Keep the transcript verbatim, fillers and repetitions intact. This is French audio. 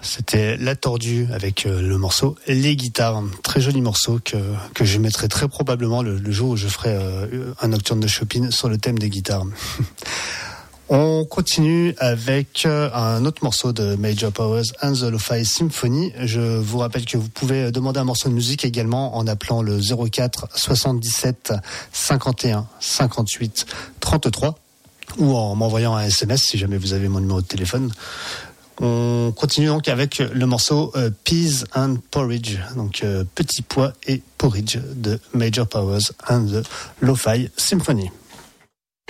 C'était La Tordue avec le morceau Les Guitares. Très joli morceau que, que je mettrai très probablement le, le jour où je ferai euh, un nocturne de Chopin sur le thème des guitares. On continue avec un autre morceau de Major Powers and the Lo-Fi Symphony. Je vous rappelle que vous pouvez demander un morceau de musique également en appelant le zéro quatre soixante-dix-sept cinquante et un cinquante-huit trente-trois ou en m'envoyant un S M S si jamais vous avez mon numéro de téléphone. On continue donc avec le morceau euh, Peas and Porridge, donc euh, Petit Pois et Porridge de Major Powers and the Lo-Fi Symphony.